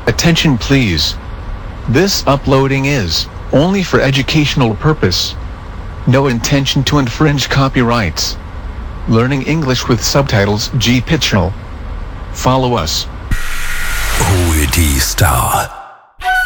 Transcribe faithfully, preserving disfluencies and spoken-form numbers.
Attention please. This uploading is only for educational purpose. No intention to infringe copyrights. Learning English with Subtitles G Pitchell. Follow us. Hol die Star.